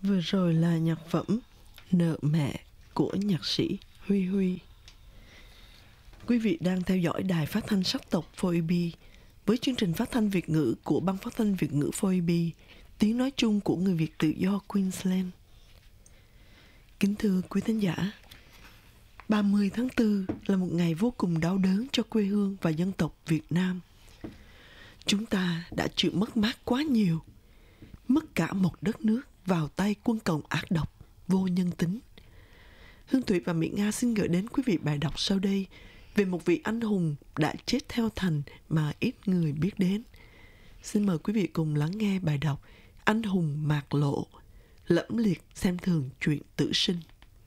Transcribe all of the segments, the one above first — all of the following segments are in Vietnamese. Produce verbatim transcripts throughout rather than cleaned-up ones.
Vừa rồi là nhạc phẩm Nợ Mẹ của nhạc sĩ Huy Huy. Quý vị đang theo dõi đài phát thanh sắc tộc phờ o e bê với chương trình phát thanh Việt ngữ của Ban Phát thanh Việt ngữ phờ o e bê, tiếng nói chung của người Việt tự do Queensland. Kính thưa quý thính giả, ba mươi tháng tư là một ngày vô cùng đau đớn cho quê hương và dân tộc Việt Nam. Chúng ta đã chịu mất mát quá nhiều, mất cả một đất nước vào tay quân cộng ác độc, vô nhân tính. Hương Thủy và Mỹ Nga xin gửi đến quý vị bài đọc sau đây về một vị anh hùng đã chết theo thành mà ít người biết đến. Xin mời quý vị cùng lắng nghe bài đọc Anh hùng Mạc Lộ, lẫm liệt xem thường chuyện tử sinh.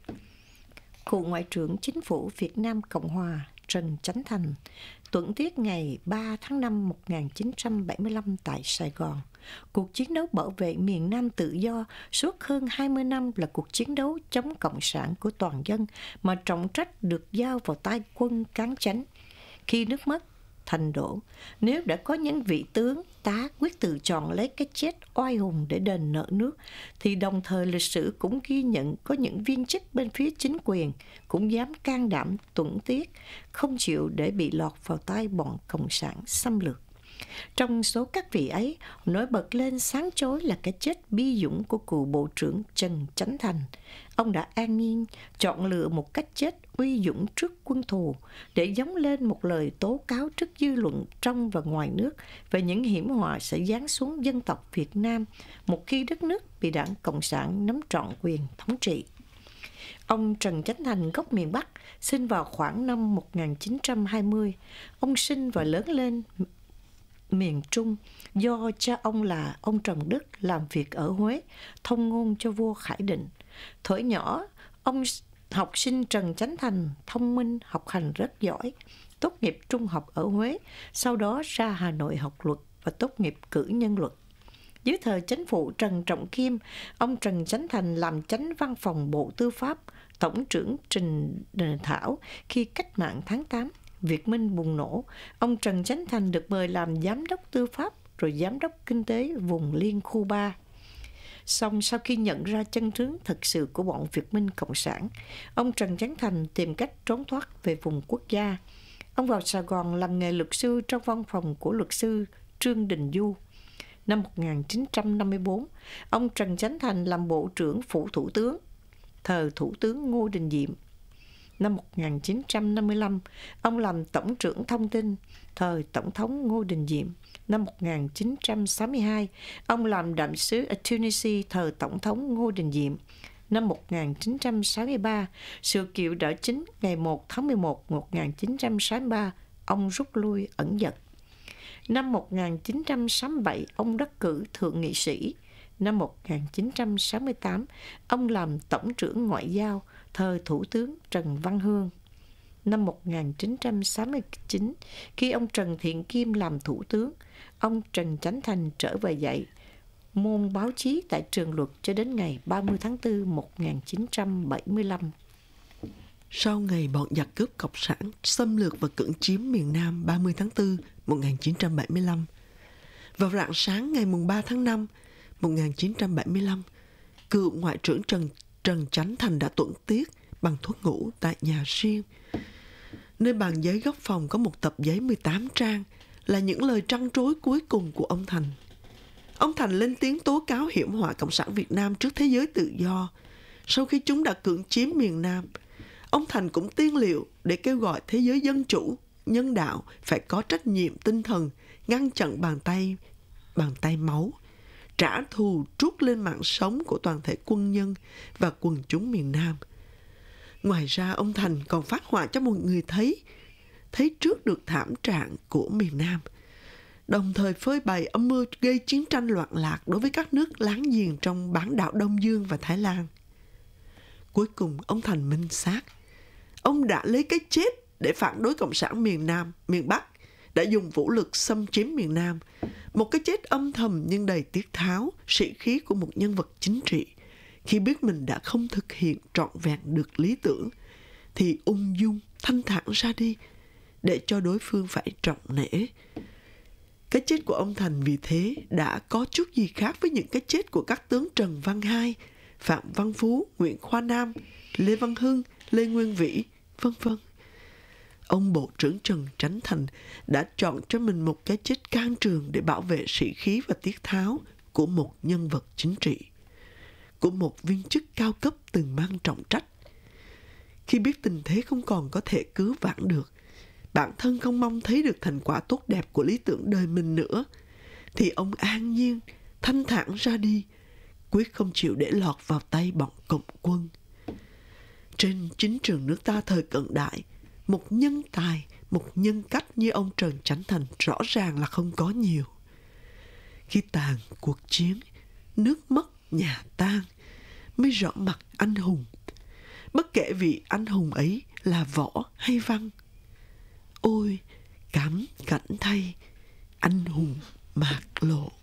Cựu Ngoại trưởng Chính phủ Việt Nam Cộng Hòa Trần Chánh Thành tuẫn tiết ngày ba tháng năm một nghìn chín trăm bảy mươi lăm tại Sài Gòn. Cuộc chiến đấu bảo vệ miền Nam tự do suốt hơn hai mươi năm là cuộc chiến đấu chống cộng sản của toàn dân mà trọng trách được giao vào tay quân cán chánh. Khi nước mất, thành đổ, nếu đã có những vị tướng tá quyết tự chọn lấy cái chết oai hùng để đền nợ nước, thì đồng thời lịch sử cũng ghi nhận có những viên chức bên phía chính quyền cũng dám can đảm tuẫn tiết, không chịu để bị lọt vào tay bọn cộng sản xâm lược. Trong số các vị ấy, nổi bật lên sáng chói là cái chết bi dũng của cựu Bộ trưởng Trần Chánh Thành. Ông đã an nhiên chọn lựa một cách chết uy dũng trước quân thù để gióng lên một lời tố cáo trước dư luận trong và ngoài nước về những hiểm họa sẽ giáng xuống dân tộc Việt Nam một khi đất nước bị Đảng Cộng sản nắm trọn quyền thống trị. Ông Trần Chánh Thành gốc miền Bắc, sinh vào khoảng năm một nghìn chín trăm hai mươi. Ông sinh và lớn lên miền Trung do cha ông là ông Trần Đức làm việc ở Huế, thông ngôn cho vua Khải Định. Thuở nhỏ, ông học sinh Trần Chánh Thành thông minh, học hành rất giỏi, tốt nghiệp trung học ở Huế, sau đó ra Hà Nội học luật và tốt nghiệp cử nhân luật. Dưới thời chính phủ Trần Trọng Kim, ông Trần Chánh Thành làm chánh văn phòng Bộ Tư pháp, tổng trưởng Trình Thảo khi cách mạng tháng tám. Việt Minh bùng nổ, ông Trần Chánh Thành được mời làm giám đốc tư pháp rồi giám đốc kinh tế vùng Liên khu ba. Song sau khi nhận ra chân tướng thực sự của bọn Việt Minh Cộng sản, ông Trần Chánh Thành tìm cách trốn thoát về vùng quốc gia. Ông vào Sài Gòn làm nghề luật sư trong văn phòng của luật sư Trương Đình Du. Năm một nghìn chín trăm năm mươi tư, ông Trần Chánh Thành làm Bộ trưởng Phủ Thủ tướng, thời Thủ tướng Ngô Đình Diệm. Năm một nghìn chín trăm năm mươi lăm, ông làm Tổng trưởng Thông tin, thời Tổng thống Ngô Đình Diệm. Năm một nghìn chín trăm sáu mươi hai, ông làm Đại sứ ở Tunisia, thời Tổng thống Ngô Đình Diệm. Năm một nghìn chín trăm sáu mươi ba, sự kiện đỡ chính ngày một tháng mười một năm một nghìn chín trăm sáu mươi ba, ông rút lui ẩn dật. Năm một nghìn chín trăm sáu mươi bảy, ông đắc cử thượng nghị sĩ. Năm một nghìn chín trăm sáu mươi tám, ông làm Tổng trưởng Ngoại giao, thời Thủ tướng Trần Văn Hương. Năm một nghìn chín trăm sáu mươi chín, khi ông Trần Thiện Kim làm Thủ tướng, ông Trần Chánh Thành trở về dạy môn báo chí tại trường luật cho đến ngày ba mươi tháng tư năm một nghìn chín trăm bảy mươi lăm. Sau ngày bọn giặc cướp cộng sản xâm lược và cưỡng chiếm miền Nam ba mươi tháng tư năm một nghìn chín trăm bảy mươi lăm, vào rạng sáng ngày ba tháng năm năm một nghìn chín trăm bảy mươi lăm, cựu Ngoại trưởng Trần Trần Chánh Thành đã tuẫn tiết bằng thuốc ngủ tại nhà riêng. Nơi bàn giấy góc phòng có một tập giấy mười tám trang là những lời trăn trối cuối cùng của ông Thành. Ông Thành lên tiếng tố cáo hiểm họa Cộng sản Việt Nam trước thế giới tự do. Sau khi chúng đã cưỡng chiếm miền Nam, ông Thành cũng tiên liệu để kêu gọi thế giới dân chủ, nhân đạo phải có trách nhiệm tinh thần ngăn chặn bàn tay, bàn tay máu, trả thù trút lên mạng sống của toàn thể quân nhân và quần chúng miền Nam. Ngoài ra, ông Thành còn phát họa cho mọi người thấy, thấy trước được thảm trạng của miền Nam, đồng thời phơi bày âm mưu gây chiến tranh loạn lạc đối với các nước láng giềng trong bán đảo Đông Dương và Thái Lan. Cuối cùng, ông Thành minh xác. Ông đã lấy cái chết để phản đối Cộng sản miền Nam, miền Bắc, đã dùng vũ lực xâm chiếm miền Nam. Một cái chết âm thầm nhưng đầy tiết tháo, sĩ khí của một nhân vật chính trị. Khi biết mình đã không thực hiện trọn vẹn được lý tưởng, thì ung dung, thanh thản ra đi, để cho đối phương phải trọng nể. Cái chết của ông Thành vì thế đã có chút gì khác với những cái chết của các tướng Trần Văn Hai, Phạm Văn Phú, Nguyễn Khoa Nam, Lê Văn Hưng, Lê Nguyên Vĩ, vân vân. Ông Bộ trưởng Trần Chánh Thành đã chọn cho mình một cái chết can trường để bảo vệ sĩ khí và tiết tháo của một nhân vật chính trị, của một viên chức cao cấp từng mang trọng trách. Khi biết tình thế không còn có thể cứu vãn được, bản thân không mong thấy được thành quả tốt đẹp của lý tưởng đời mình nữa, thì ông an nhiên, thanh thản ra đi, quyết không chịu để lọt vào tay bọn cộng quân. Trên chính trường nước ta thời cận đại, một nhân tài, một nhân cách như ông Trần Chánh Thành rõ ràng là không có nhiều. Khi tàn cuộc chiến, nước mất nhà tan, mới rõ mặt anh hùng. Bất kể vị anh hùng ấy là võ hay văn. Ôi, cảm cảnh thay, anh hùng mạc lộ.